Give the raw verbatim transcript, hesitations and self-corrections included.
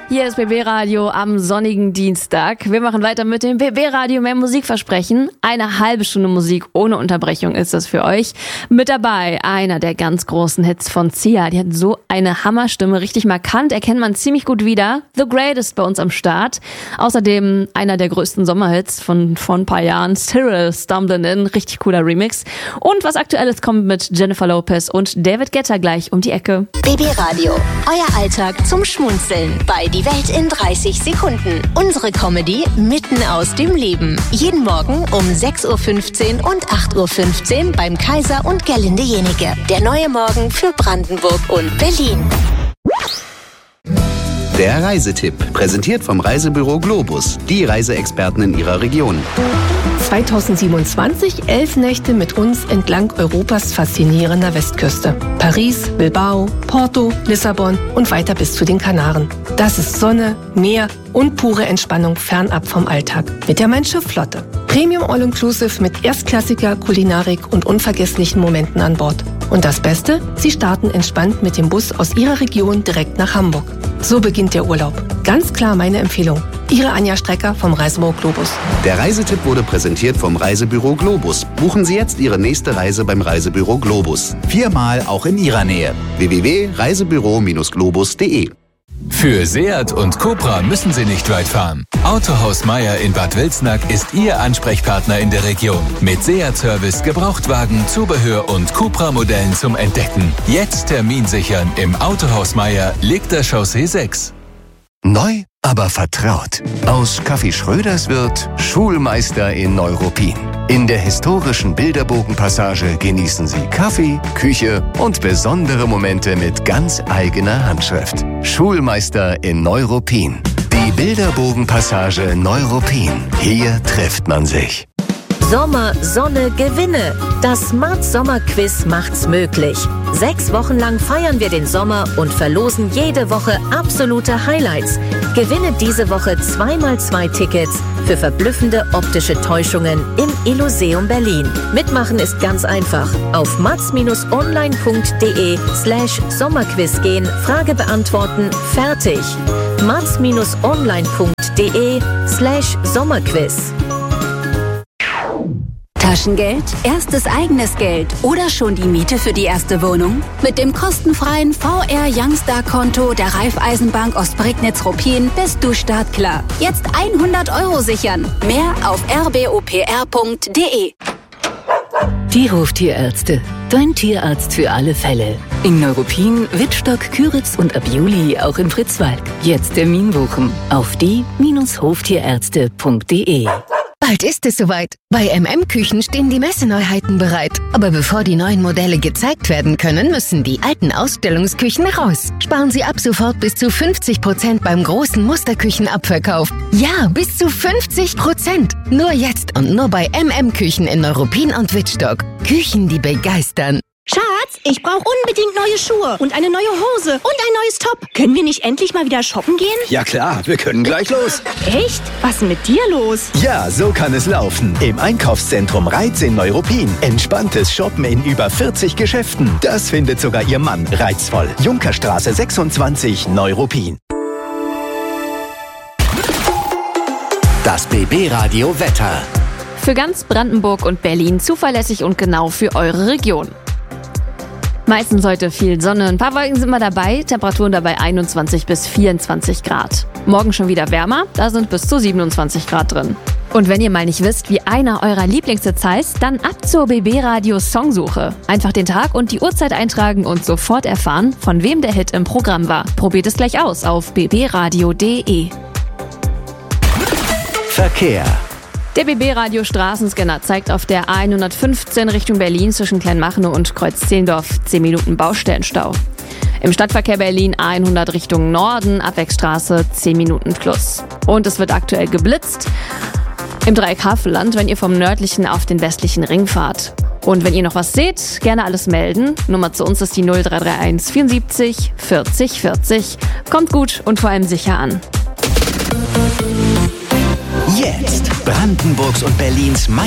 Hier ist B B Radio am sonnigen Dienstag. Wir machen weiter mit dem B B Radio Mehr Musikversprechen. Eine halbe Stunde Musik ohne Unterbrechung ist das für euch. Mit dabei einer der ganz großen Hits von Sia. Die hat so eine Hammerstimme, richtig markant, erkennt man ziemlich gut wieder. The Greatest bei uns am Start. Außerdem einer der größten Sommerhits von vor ein paar Jahren, Cyril Stumbling In, richtig cooler Remix. Und was Aktuelles kommt mit Jennifer Lopez und David Guetta gleich um die Ecke. B B Radio, euer Alltag zum Schmunzeln bei Die Welt in dreißig Sekunden. Unsere Comedy mitten aus dem Leben. Jeden Morgen um sechs Uhr fünfzehn und acht Uhr fünfzehn beim Kaiser und Gerlinde Jenike. Der neue Morgen für Brandenburg und Berlin. Der Reisetipp, präsentiert vom Reisebüro Globus, die Reiseexperten in ihrer Region. zweitausendsiebenundzwanzig, elf Nächte mit uns entlang Europas faszinierender Westküste. Paris, Bilbao, Porto, Lissabon und weiter bis zu den Kanaren. Das ist Sonne, Meer und pure Entspannung fernab vom Alltag. Mit der Mein Schiff Flotte. Premium All-Inclusive mit erstklassiger Kulinarik und unvergesslichen Momenten an Bord. Und das Beste? Sie starten entspannt mit dem Bus aus Ihrer Region direkt nach Hamburg. So beginnt der Urlaub. Ganz klar meine Empfehlung. Ihre Anja Strecker vom Reisebüro Globus. Der Reisetipp wurde präsentiert vom Reisebüro Globus. Buchen Sie jetzt Ihre nächste Reise beim Reisebüro Globus. Viermal auch in Ihrer Nähe. w w w punkt reisebüro globus punkt de. Für Seat und Cupra müssen Sie nicht weit fahren. Autohaus Meier in Bad Wilsnack ist Ihr Ansprechpartner in der Region. Mit Seat-Service, Gebrauchtwagen, Zubehör und Cupra-Modellen zum Entdecken. Jetzt Termin sichern im Autohaus Meier, Liegter Chaussee sechs. Neu, aber vertraut. Aus Kaffee Schröders wird Schulmeister in Neuruppin. In der historischen Bilderbogenpassage genießen Sie Kaffee, Küche und besondere Momente mit ganz eigener Handschrift. Schulmeister in Neuruppin. Die Bilderbogenpassage Neuruppin. Hier trifft man sich. Sommer, Sonne, Gewinne. Das Mats Sommerquiz macht's möglich. Sechs Wochen lang feiern wir den Sommer und verlosen jede Woche absolute Highlights. Gewinne diese Woche zwei mal zwei Tickets für verblüffende optische Täuschungen im Illuseum Berlin. Mitmachen ist ganz einfach. Auf mats-online.de slash Sommerquiz gehen, Frage beantworten, fertig. mats-online.de slash Sommerquiz. Taschengeld, erstes eigenes Geld oder schon die Miete für die erste Wohnung? Mit dem kostenfreien V R Youngstar-Konto der Raiffeisenbank Ostprignitz-Ruppin bist du startklar. Jetzt hundert Euro sichern. Mehr auf r b o p r punkt d e. Die Hoftierärzte. Dein Tierarzt für alle Fälle. In Neuruppin, Wittstock, Küritz und ab Juli auch in Fritzwalk. Jetzt Termin buchen auf die Hoftierärzte punkt d e. Bald ist es soweit. Bei M M Küchen stehen die Messeneuheiten bereit. Aber bevor die neuen Modelle gezeigt werden können, müssen die alten Ausstellungsküchen raus. Sparen Sie ab sofort bis zu fünfzig Prozent beim großen Musterküchenabverkauf. Ja, bis zu fünfzig Prozent. Nur jetzt und nur bei M M Küchen in Neuruppin und Wittstock. Küchen, die begeistern. Schatz, ich brauche unbedingt neue Schuhe und eine neue Hose und ein neues Top. Können wir nicht endlich mal wieder shoppen gehen? Ja klar, wir können gleich los. Echt? Was ist denn mit dir los? Ja, so kann es laufen. Im Einkaufszentrum Reiz in Neuruppin. Entspanntes Shoppen in über vierzig Geschäften. Das findet sogar Ihr Mann reizvoll. Junkerstraße sechsundzwanzig, Neuruppin. Das B B Radio Wetter. Für ganz Brandenburg und Berlin zuverlässig und genau für eure Region. Meistens heute viel Sonne, ein paar Wolken sind mal dabei, Temperaturen dabei einundzwanzig bis vierundzwanzig Grad. Morgen schon wieder wärmer, da sind bis zu siebenundzwanzig Grad drin. Und wenn ihr mal nicht wisst, wie einer eurer Lieblingshits heißt, dann ab zur B B Radio Songsuche. Einfach den Tag und die Uhrzeit eintragen und sofort erfahren, von wem der Hit im Programm war. Probiert es gleich aus auf b b radio punkt d e. Verkehr. Der B B Radio Straßenscanner zeigt auf der A hundertfünfzehn Richtung Berlin zwischen Kleinmachnow und Kreuz-Zehlendorf zehn Minuten Baustellenstau. Im Stadtverkehr Berlin A hundert Richtung Norden, Abwegstraße zehn Minuten plus. Und es wird aktuell geblitzt im Dreieck Havelland, wenn ihr vom nördlichen auf den westlichen Ring fahrt. Und wenn ihr noch was seht, gerne alles melden. Nummer zu uns ist die null drei drei eins vierundsiebzig vierzig vierzig. Kommt gut und vor allem sicher an. Jetzt Brandenburgs und Berlins